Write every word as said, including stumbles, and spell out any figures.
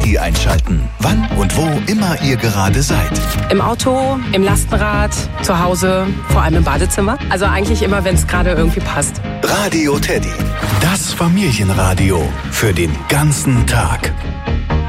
Teddy einschalten. Wann und wo immer ihr gerade seid. Im Auto, im Lastenrad, zu Hause, vor allem im Badezimmer. Also eigentlich immer, wenn es gerade irgendwie passt. Radio Teddy. Das Familienradio für den ganzen Tag.